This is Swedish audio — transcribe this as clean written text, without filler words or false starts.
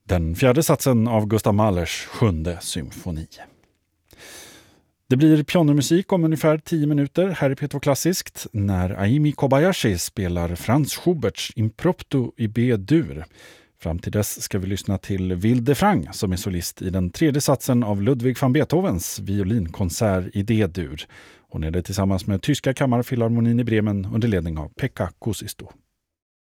Den fjärde satsen av Gustav Mahlers 7:e symfoni. Det blir pianomusik om ungefär 10 minuter här i P2 Klassiskt när Aimi Kobayashi spelar Franz Schuberts Impromptu i B-dur. Fram till dess ska vi lyssna till Wilde Frang som är solist i den tredje satsen av Ludwig van Beethovens violinkonsert i D-dur. Hon är det tillsammans med tyska kammarfilharmonin i Bremen under ledning av Pekka Kuusisto.